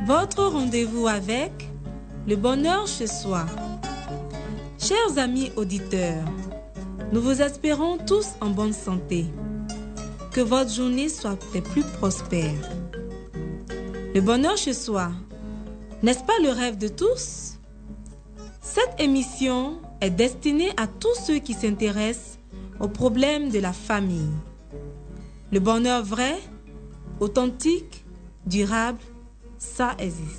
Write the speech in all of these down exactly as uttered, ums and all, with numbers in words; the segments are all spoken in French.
Votre rendez-vous avec le bonheur chez soi. Chers amis auditeurs, nous vous espérons tous en bonne santé. Que votre journée soit des plus prospères. Le bonheur chez soi, n'est-ce pas le rêve de tous? Cette émission est destinée à tous ceux qui s'intéressent aux problèmes de la famille. Le bonheur vrai, authentique, durable, ça existe.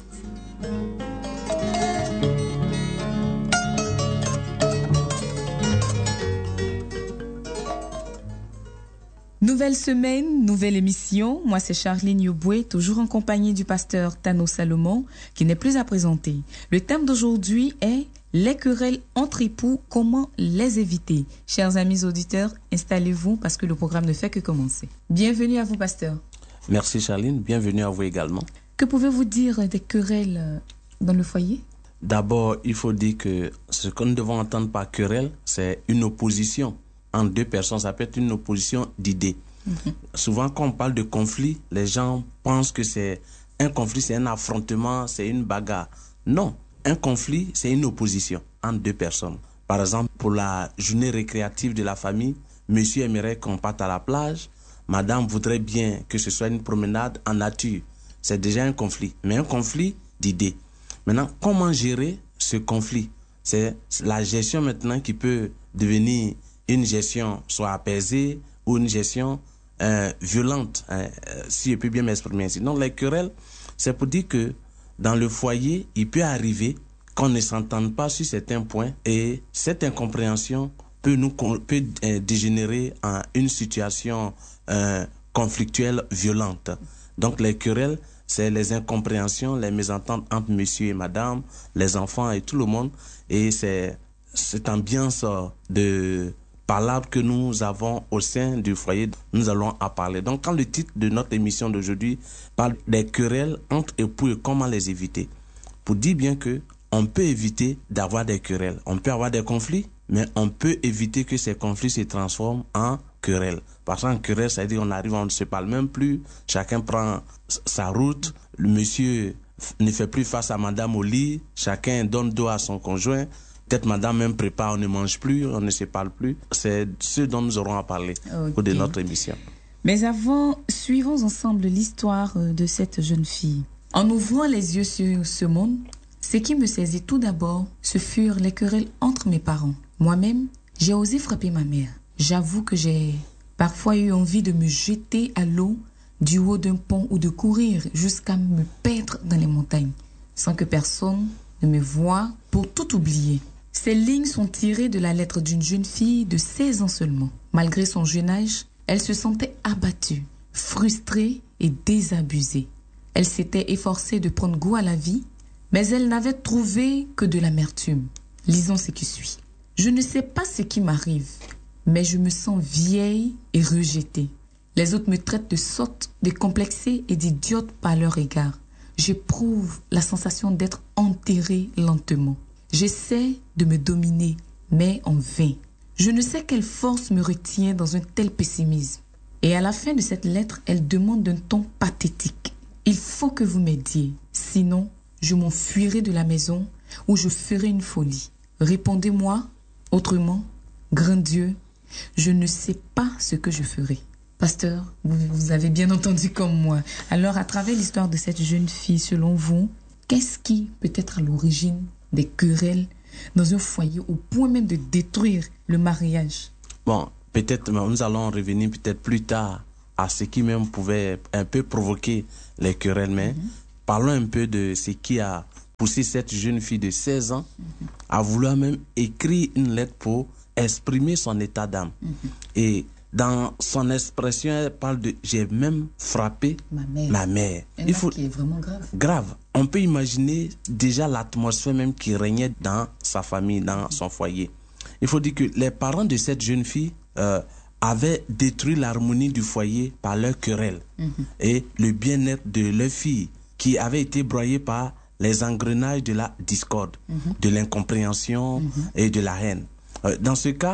Nouvelle semaine, nouvelle émission. Moi, c'est Charline Yoboué, toujours en compagnie du pasteur Tano Salomon, qui n'est plus à présenter. Le thème d'aujourd'hui est les querelles entre époux, comment les éviter? Chers amis auditeurs, installez-vous parce que le programme ne fait que commencer. Bienvenue à vous, pasteur. Merci Charline, bienvenue à vous également. Que pouvez-vous dire des querelles dans le foyer? D'abord, il faut dire que ce que nous devons entendre par querelle, c'est une opposition entre deux personnes. Ça peut être une opposition d'idées. Mm-hmm. Souvent, quand on parle de conflit, les gens pensent que c'est un conflit, c'est un affrontement, c'est une bagarre. Non, un conflit, c'est une opposition entre deux personnes. Par exemple, pour la journée récréative de la famille, monsieur aimerait qu'on parte à la plage, madame voudrait bien que ce soit une promenade en nature. C'est déjà un conflit, mais un conflit d'idées. Maintenant, comment gérer ce conflit? C'est la gestion maintenant qui peut devenir une gestion soit apaisée ou une gestion euh, violente, hein, si je peux bien m'exprimer ainsi. Donc les querelles, c'est pour dire que dans le foyer, il peut arriver qu'on ne s'entende pas sur certains points et cette incompréhension peut nous peut euh, dégénérer en une situation euh, conflictuelle violente. Donc les querelles, c'est les incompréhensions, les mésententes entre monsieur et madame, les enfants et tout le monde. Et c'est cette ambiance de palabres que nous avons au sein du foyer, nous allons en parler. Donc quand le titre de notre émission d'aujourd'hui parle des querelles entre époux et comment les éviter, pour dire bien que on peut éviter d'avoir des querelles. On peut avoir des conflits, mais on peut éviter que ces conflits se transforment en querelles. Parce qu'en querelle, ça veut dire qu'on arrive, on ne se parle même plus, chacun prend sa route, le monsieur ne fait plus face à madame au lit, chacun donne dos à son conjoint, peut-être madame même prépare, on ne mange plus, on ne se parle plus. C'est ce dont nous aurons à parler au cours de notre émission. Mais avant, suivons ensemble l'histoire de cette jeune fille. En ouvrant les yeux sur ce monde, ce qui me saisit tout d'abord, ce furent les querelles entre mes parents. Moi-même, j'ai osé frapper ma mère. J'avoue que j'ai parfois eu envie de me jeter à l'eau du haut d'un pont ou de courir jusqu'à me perdre dans les montagnes, sans que personne ne me voie pour tout oublier. Ces lignes sont tirées de la lettre d'une jeune fille de seize ans seulement. Malgré son jeune âge, elle se sentait abattue, frustrée et désabusée. Elle s'était efforcée de prendre goût à la vie, mais elle n'avait trouvé que de l'amertume. Lisons ce qui suit. Je ne sais pas ce qui m'arrive, mais je me sens vieille et rejetée. Les autres me traitent de sotte, de complexée et d'idiote par leur égard. J'éprouve la sensation d'être enterrée lentement. J'essaie de me dominer, mais en vain. Je ne sais quelle force me retient dans un tel pessimisme. Et à la fin de cette lettre, elle demande d'un ton pathétique. Il faut que vous m'aidiez, sinon je m'enfuirai de la maison ou je ferai une folie. Répondez-moi, autrement, grand Dieu, je ne sais pas ce que je ferai. Pasteur, vous, vous avez bien entendu comme moi. Alors, à travers l'histoire de cette jeune fille, selon vous, qu'est-ce qui peut être à l'origine des querelles dans un foyer au point même de détruire le mariage? Bon, peut-être nous allons revenir peut-être plus tard à ce qui même pouvait un peu provoquer les querelles, mais mm-hmm. parlons un peu de ce qui a poussé cette jeune fille de seize ans mm-hmm. à vouloir même écrire une lettre pour exprimer son état d'âme. Mm-hmm. Et dans son expression, elle parle de « j'ai même frappé ma mère ». Ma mère. Un acte qui est vraiment grave. Grave. On peut imaginer déjà l'atmosphère même qui régnait dans sa famille, dans son foyer. Il faut dire que les parents de cette jeune fille euh, avaient détruit l'harmonie du foyer par leur querelle mm-hmm. et le bien-être de leur fille qui avait été broyé par les engrenages de la discorde, mm-hmm. de l'incompréhension mm-hmm. et de la haine. Euh, dans ce cas,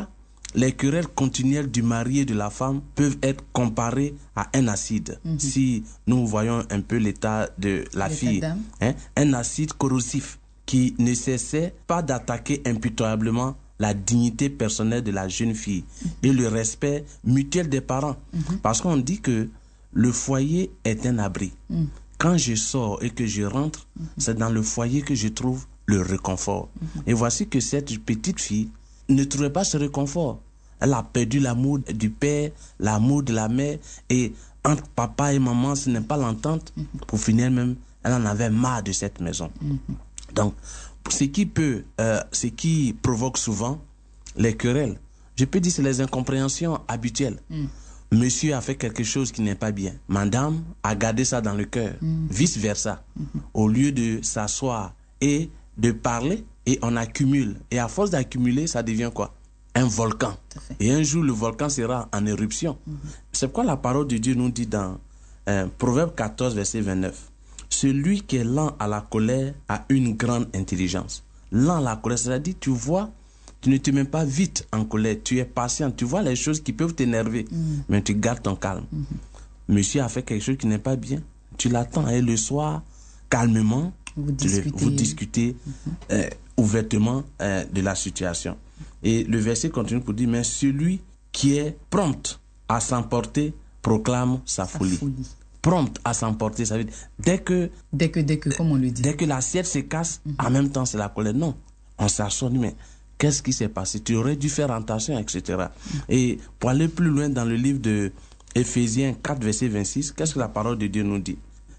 les querelles continuelles du mari et de la femme peuvent être comparées à un acide. Mm-hmm. Si nous voyons un peu l'état de la l'état fille, hein, un acide corrosif qui ne cessait pas d'attaquer impitoyablement la dignité personnelle de la jeune fille mm-hmm. et le respect mutuel des parents. Mm-hmm. Parce qu'on dit que le foyer est un abri. Mm. Quand je sors et que je rentre, mm-hmm. c'est dans le foyer que je trouve le réconfort. Mm-hmm. Et voici que cette petite fille ne trouvait pas ce réconfort. Elle a perdu l'amour du père, l'amour de la mère, et entre papa et maman, ce n'est pas l'entente. Mm-hmm. Pour finir même, elle en avait marre de cette maison. Mm-hmm. Donc, ce qui peut, euh, ce qui provoque souvent les querelles, je peux dire c'est les incompréhensions habituelles. Mm. Monsieur a fait quelque chose qui n'est pas bien. Madame a gardé ça dans le cœur. Mm. Vice versa. Mm-hmm. Au lieu de s'asseoir et de parler, et on accumule. Et à force d'accumuler, ça devient quoi? Un volcan. Et un jour, le volcan sera en éruption. Mm-hmm. C'est pourquoi la parole de Dieu nous dit dans euh, Proverbe quatorze, verset vingt-neuf. Celui qui est lent à la colère a une grande intelligence. Lent à la colère, c'est-à-dire, tu vois, tu ne te mets pas vite en colère, tu es patient, tu vois les choses qui peuvent t'énerver, mm. mais tu gardes ton calme. Mm-hmm. Monsieur a fait quelque chose qui n'est pas bien, tu l'attends, et le soir, calmement, vous discutez, le, vous discutez mm-hmm. euh, ouvertement euh, de la situation. Et le verset continue pour dire, mais celui qui est prompt à s'emporter proclame sa, sa folie. folie. Prompt à s'emporter, ça veut dire, dès que... Dès que, dès que, comme on le dit. Dès que l'assiette se casse, mm-hmm. en même temps, c'est la colère. Non, on s'assoit, mais... Qu'est-ce qui s'est passé? Tu aurais dû faire attention, et cetera. Mm. Et pour aller plus loin dans le livre de Éphésiens quatre, verset vingt-six, qu'est-ce que la parole de Dieu nous dit?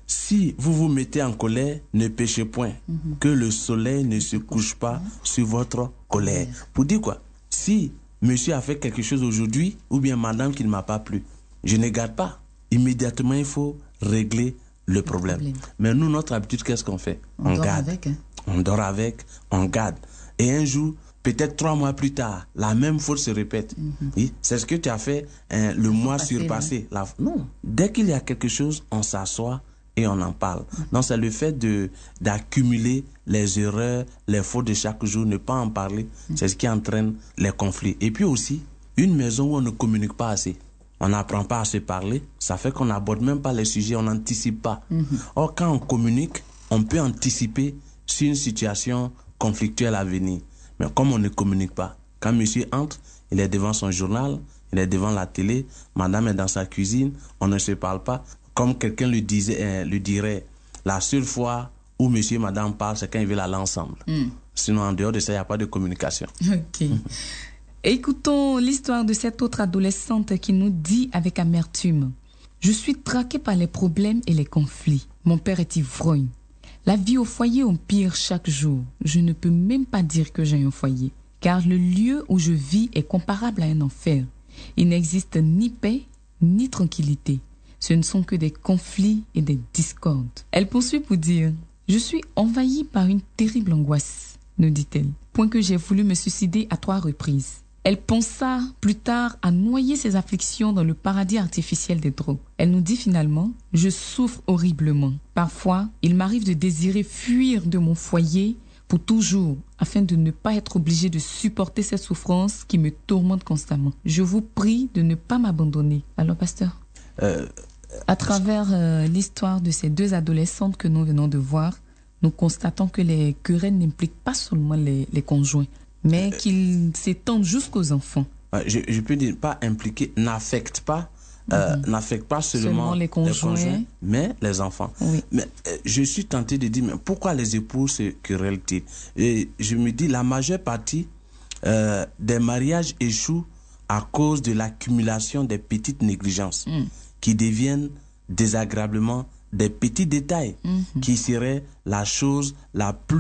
Si vous vous mettez en colère, ne péchez point, mm-hmm. que le soleil ne se couche pas mm-hmm. sur votre colère. Mm-hmm. Pour dire quoi? Si monsieur a fait quelque chose aujourd'hui, ou bien madame qui ne m'a pas plu, je ne garde pas. Immédiatement, il faut régler le problème. Le problème. Mais nous, notre habitude, qu'est-ce qu'on fait? On, on dort garde. Avec, hein? On dort avec, on garde. Et un jour, peut-être trois mois plus tard, la même faute se répète. Mm-hmm. Oui, c'est ce que tu as fait hein, le mois passé, surpassé. La... Non, dès qu'il y a quelque chose, on s'assoit et on en parle. Mm-hmm. Donc c'est le fait de d'accumuler les erreurs, les fautes de chaque jour, ne pas en parler, mm-hmm. c'est ce qui entraîne les conflits. Et puis aussi, une maison où on ne communique pas assez, on n'apprend pas à se parler, ça fait qu'on n'aborde même pas les sujets, on n'anticipe pas. Mm-hmm. Or, quand on communique, on peut anticiper sur une situation conflictuelle à venir. Mais comme on ne communique pas, quand monsieur entre, il est devant son journal, il est devant la télé, madame est dans sa cuisine, on ne se parle pas. Comme quelqu'un le, disait, euh, le dirait, la seule fois où monsieur et madame parlent, c'est quand ils veulent aller ensemble. Mm. Sinon, en dehors de ça, il n'y a pas de communication. Ok. Écoutons l'histoire de cette autre adolescente qui nous dit avec amertume. Je suis traquée par les problèmes et les conflits. Mon père est ivrogne. La vie au foyer empire chaque jour. Je ne peux même pas dire que j'ai un foyer, car le lieu où je vis est comparable à un enfer. Il n'existe ni paix, ni tranquillité. Ce ne sont que des conflits et des discordes. Elle poursuit pour dire « Je suis envahie par une terrible angoisse », nous dit-elle, point que j'ai voulu me suicider à trois reprises. Elle pensa plus tard à noyer ses afflictions dans le paradis artificiel des drogues. Elle nous dit finalement « Je souffre horriblement. Parfois, il m'arrive de désirer fuir de mon foyer pour toujours, afin de ne pas être obligée de supporter ces souffrances qui me tourmentent constamment. Je vous prie de ne pas m'abandonner. » Alors, pasteur, euh, à travers euh, l'histoire de ces deux adolescentes que nous venons de voir, nous constatons que les querelles n'impliquent pas seulement les, les conjoints, mais euh, qu'ils s'étendent jusqu'aux enfants. Je, je peux dire pas impliquer, n'affecte pas, euh, mm-hmm. n'affecte pas seulement, seulement les, conjoints. les conjoints, mais les enfants. Oui. Mais euh, je suis tenté de dire, mais pourquoi les époux se querellent-ils? Et je me dis, la majeure partie euh, des mariages échouent à cause de l'accumulation des petites négligences mm. qui deviennent désagréablement des petits détails mm-hmm. qui seraient la chose la plus